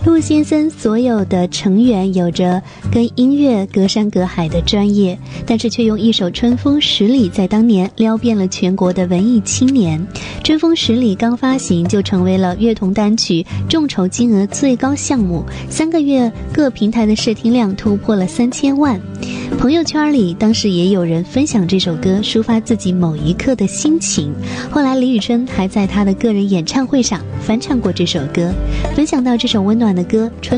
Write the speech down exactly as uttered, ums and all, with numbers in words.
陆先生所有的成员有着跟音乐隔山隔海的专业，但是却用一首《春风十里》在当年撩遍了全国的文艺青年。《春风十里》刚发行就成为了乐童单曲众筹金额最高项目，三个月各平台的试听量突破了三千万。朋友圈里当时也有人分享这首歌，抒发自己某一刻的心情。后来李宇春还在他的个人演唱会上翻唱过这首歌，分享到这首温暖的歌《春